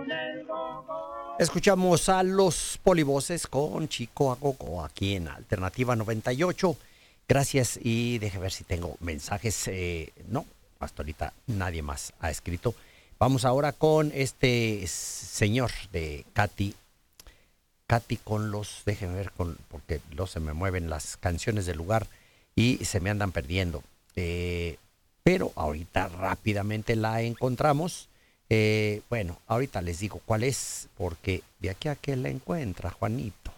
Escuchamos a los Polivoces con Chico Agogo aquí en Alternativa 98. Gracias y deje ver si tengo mensajes. No, hasta ahorita nadie más ha escrito. Vamos ahora con este señor de Katy. Katy con los, déjenme ver, porque luego se me mueven las canciones del lugar y se me andan perdiendo. Pero ahorita rápidamente la encontramos. Bueno, ahorita les digo cuál es, porque de aquí a que la encuentra, Juanito.